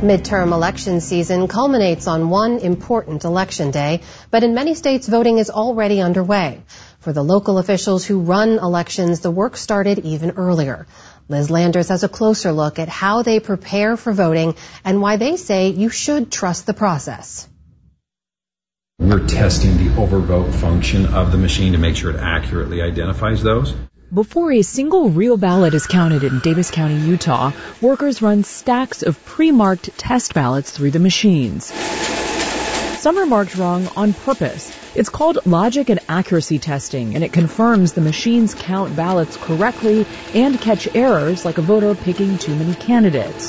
Midterm election season culminates on one important election day, but in many states voting is already underway. For the local officials who run elections, the work started even earlier. Liz Landers has a closer look at how they prepare for voting and why they say you should trust the process. We're testing the overvote function of the machine to make sure it accurately identifies those. Before a single real ballot is counted in Davis County, Utah, workers run stacks of pre-marked test ballots through the machines. Some are marked wrong on purpose. It's called logic and accuracy testing, and it confirms the machines count ballots correctly and catch errors like a voter picking too many candidates.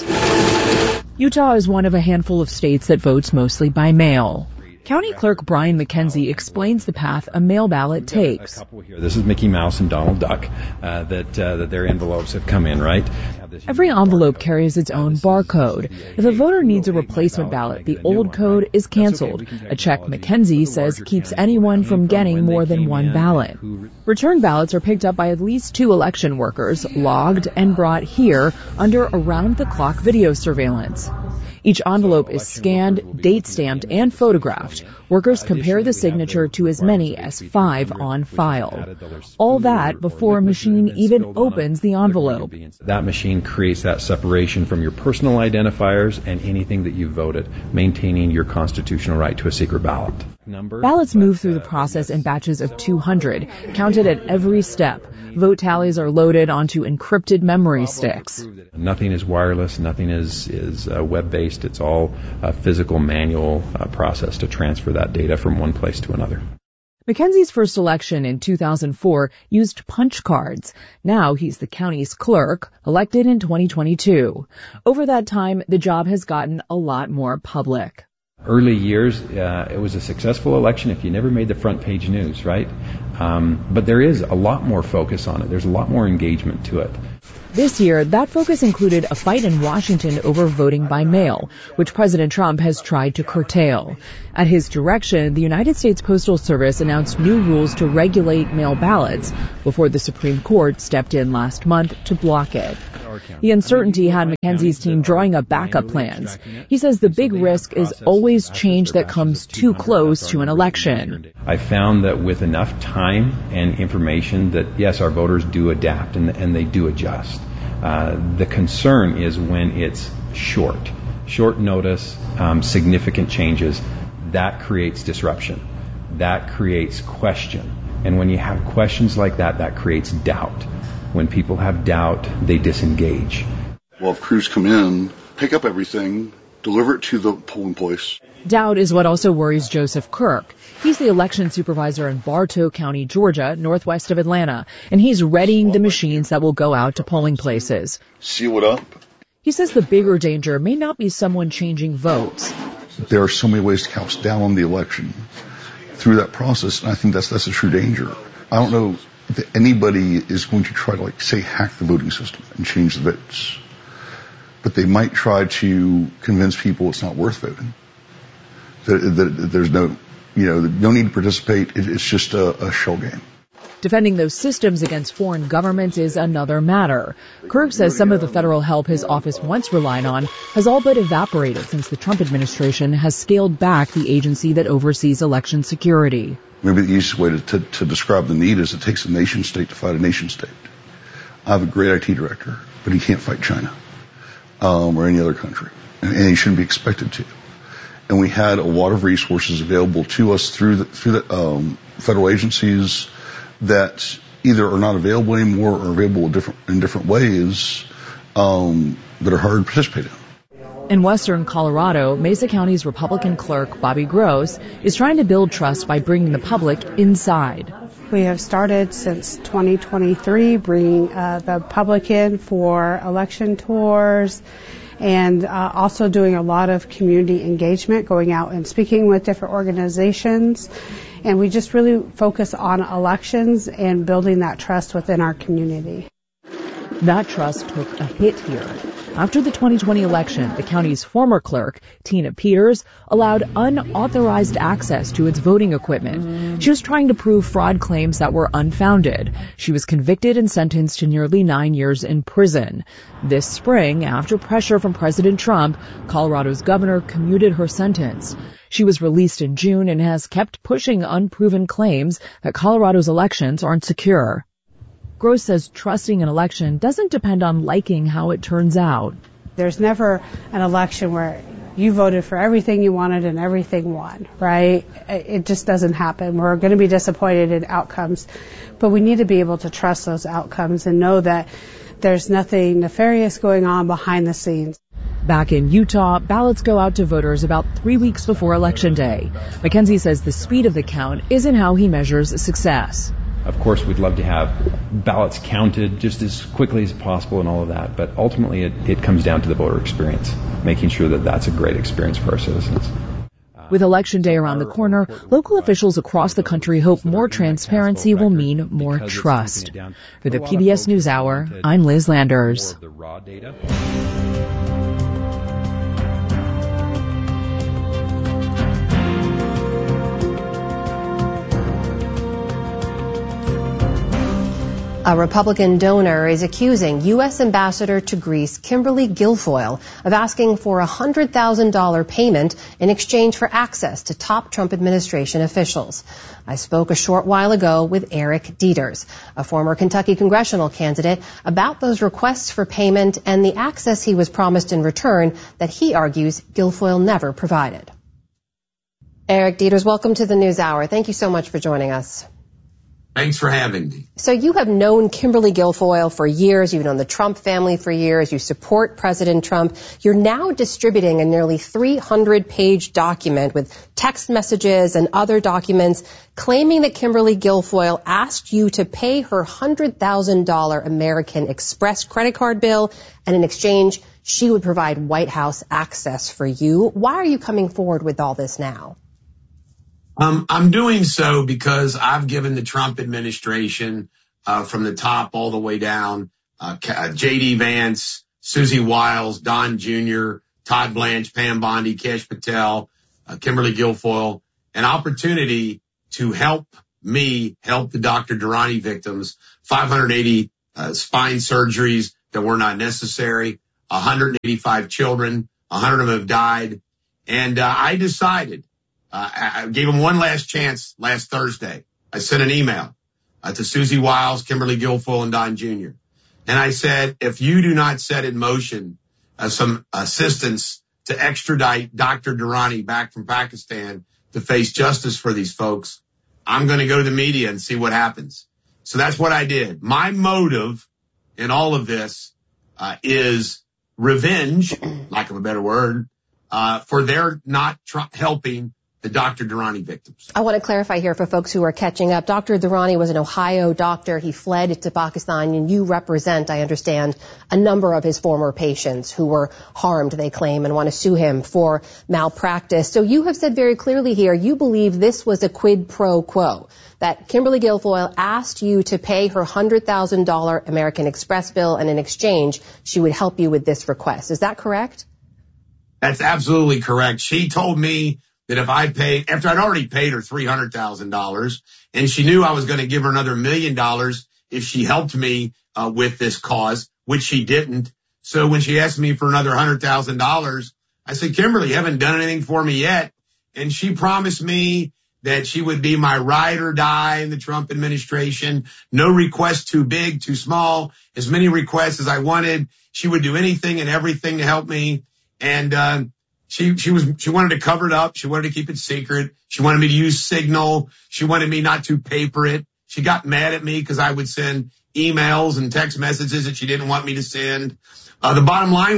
Utah is one of a handful of states that votes mostly by mail. County Clerk Brian McKenzie explains the path a mail ballot takes. This is Mickey Mouse and Donald Duck, that their envelopes have come in, right? Every envelope carries its own barcode. If a voter needs a replacement ballot, the old code is canceled. A check McKenzie says keeps anyone from getting more than one ballot. Return ballots are picked up by at least 2 election workers, logged and brought here under around-the-clock video surveillance. Each envelope is scanned, date-stamped, and photographed. Workers compare the signature to as many as 5 on file. All that before a machine even opens the envelope. That machine creates that separation from your personal identifiers and anything that you voted, maintaining your constitutional right to a secret ballot. Ballots move through the process in batches of 200, counted at every step. Vote tallies are loaded onto encrypted memory sticks. Nothing is wireless, nothing is web-based. It's all a physical manual process to transfer that data from one place to another. McKenzie's first election in 2004 used punch cards. Now he's the county's clerk, elected in 2022. Over that time, the job has gotten a lot more public. Early years, it was a successful election if you never made the front page news, right? But there is a lot more focus on it. There's a lot more engagement to it. This year, that focus included a fight in Washington over voting by mail, which President Trump has tried to curtail. At his direction, the United States Postal Service announced new rules to regulate mail ballots before the Supreme Court stepped in last month to block it. The uncertainty had McKenzie's team drawing up backup plans. He says the big risk is always change that comes too close to an election. I found that with enough time and information that, yes, our voters do adapt and they do adjust. The concern is when it's short notice, significant changes. That creates disruption. That creates question. And when you have questions like that, that creates doubt. When people have doubt, they disengage. Well, if crews come in, pick up everything, deliver it to the polling place. Doubt is what also worries Joseph Kirk. He's the election supervisor in Bartow County, Georgia, northwest of Atlanta, and he's readying the machines that will go out to polling places. Seal it up. He says the bigger danger may not be someone changing votes. There are so many ways to count down on the election through that process, and I think that's a true danger. I don't know that anybody is going to try to, say, hack the voting system and change the votes. But they might try to convince people it's not worth voting. That there's no need to participate. It's just a shell game. Defending those systems against foreign governments is another matter. Kirk says some of the federal help his office once relied on has all but evaporated since the Trump administration has scaled back the agency that oversees election security. Maybe the easiest way to describe the need is it takes a nation state to fight a nation state. I have a great IT director, but he can't fight China or any other country, and he shouldn't be expected to. And we had a lot of resources available to us through the federal agencies that either are not available anymore or are available in different ways that are hard to participate in. In western Colorado, Mesa County's Republican clerk, Bobby Gross, is trying to build trust by bringing the public inside. We have started since 2023 bringing the public in for election tours and also doing a lot of community engagement, going out and speaking with different organizations. And we just really focus on elections and building that trust within our community. That trust took a hit here. After the 2020 election, the county's former clerk, Tina Peters, allowed unauthorized access to its voting equipment. She was trying to prove fraud claims that were unfounded. She was convicted and sentenced to nearly 9 years in prison. This spring, after pressure from President Trump, Colorado's governor commuted her sentence. She was released in June and has kept pushing unproven claims that Colorado's elections aren't secure. Gross says trusting an election doesn't depend on liking how it turns out. There's never an election where you voted for everything you wanted and everything won, right? It just doesn't happen. We're going to be disappointed in outcomes, but we need to be able to trust those outcomes and know that there's nothing nefarious going on behind the scenes. Back in Utah, ballots go out to voters about 3 weeks before Election Day. McKenzie says the speed of the count isn't how he measures success. Of course, we'd love to have ballots counted just as quickly as possible and all of that, but ultimately it comes down to the voter experience, making sure that that's a great experience for our citizens. With Election Day around the corner, local officials across the country hope more transparency will mean more trust. For the PBS NewsHour, I'm Liz Landers. A Republican donor is accusing U.S. Ambassador to Greece Kimberly Guilfoyle of asking for a $100,000 payment in exchange for access to top Trump administration officials. I spoke a short while ago with Eric Dieters, a former Kentucky congressional candidate, about those requests for payment and the access he was promised in return that he argues Guilfoyle never provided. Eric Dieters, welcome to the NewsHour. Thank you so much for joining us. Thanks for having me. So you have known Kimberly Guilfoyle for years. You've known the Trump family for years. You support President Trump. You're now distributing a nearly 300-page document with text messages and other documents claiming that Kimberly Guilfoyle asked you to pay her $100,000 American Express credit card bill, and in exchange, she would provide White House access for you. Why are you coming forward with all this now? I'm doing so because I've given the Trump administration, from the top all the way down, J.D. Vance, Susie Wiles, Don Jr., Todd Blanche, Pam Bondi, Kash Patel, Kimberly Guilfoyle, an opportunity to help me help the Dr. Durrani victims, 580 spine surgeries that were not necessary, 185 children, 100 of them have died. And I decided, I gave them one last chance last Thursday. I sent an email to Susie Wiles, Kimberly Guilfoyle, and Don Jr. And I said, if you do not set in motion some assistance to extradite Dr. Durrani back from Pakistan to face justice for these folks, I'm going to go to the media and see what happens. So that's what I did. My motive in all of this is revenge, lack of a better word, for their not helping the Dr. Durrani victims. I want to clarify here for folks who are catching up. Dr. Durrani was an Ohio doctor. He fled to Pakistan, and you represent, I understand, a number of his former patients who were harmed, they claim, and want to sue him for malpractice. So you have said very clearly here you believe this was a quid pro quo, that Kimberly Guilfoyle asked you to pay her $100,000 American Express bill, and in exchange, she would help you with this request. Is that correct? That's absolutely correct. She told me that if I paid, after I'd already paid her $300,000, and she knew I was going to give her another $1 million if she helped me with this cause, which she didn't. So when she asked me for another $100,000, I said, Kimberly, you haven't done anything for me yet. And she promised me that she would be my ride or die in the Trump administration. No request too big, too small, as many requests as I wanted. She would do anything and everything to help me. And she wanted to cover it up. She wanted to keep it secret. She wanted me to use Signal. She wanted me not to paper it. She got mad at me because I would send emails and text messages that she didn't want me to send. The bottom line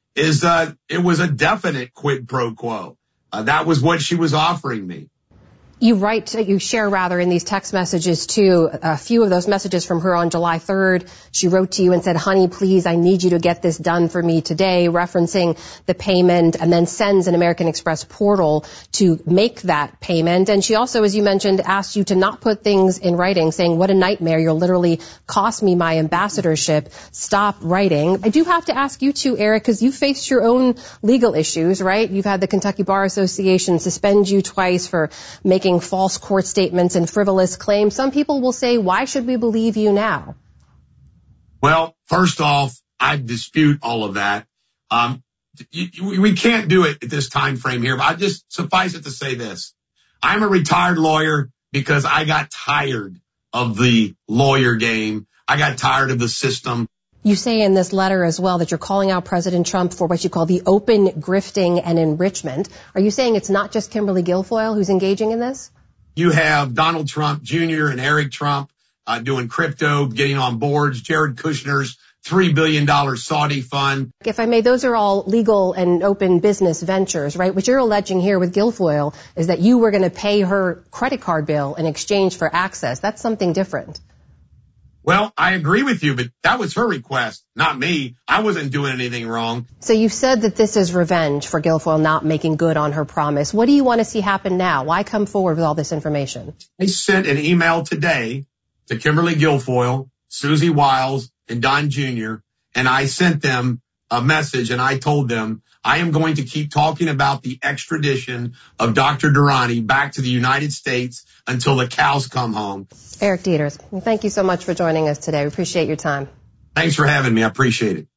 it was a definite quid pro quo. That was what she was offering me. You share in these text messages too, a few of those messages from her on July 3rd. She wrote to you and said, honey, please, I need you to get this done for me today, referencing the payment, and then sends an American Express portal to make that payment. And she also, as you mentioned, asked you to not put things in writing, saying, what a nightmare, you'll literally cost me my ambassadorship. Stop writing. I do have to ask you too, Eric, because you faced your own legal issues, right? You've had the Kentucky Bar Association suspend you twice for making false court statements and frivolous claims. Some people will say, why should we believe you now? Well, first off, I dispute all of that. We can't do it at this time frame here, but I just suffice it to say this. I'm a retired lawyer because I got tired of the lawyer game. I got tired of the system. You say in this letter as well that you're calling out President Trump for what you call the open grifting and enrichment. Are you saying it's not just Kimberly Guilfoyle who's engaging in this? You have Donald Trump Jr. and Eric Trump doing crypto, getting on boards, Jared Kushner's $3 billion Saudi fund. If I may, those are all legal and open business ventures, right? What you're alleging here with Guilfoyle is that you were going to pay her credit card bill in exchange for access. That's something different. Well, I agree with you, but that was her request, not me. I wasn't doing anything wrong. So you said that this is revenge for Guilfoyle not making good on her promise. What do you want to see happen now? Why come forward with all this information? I sent an email today to Kimberly Guilfoyle, Susie Wiles, and Don Jr., and I sent them a message, and I told them I am going to keep talking about the extradition of Dr. Durrani back to the United States until the cows come home. Eric Deters, thank you so much for joining us today. We appreciate your time. Thanks for having me. I appreciate it.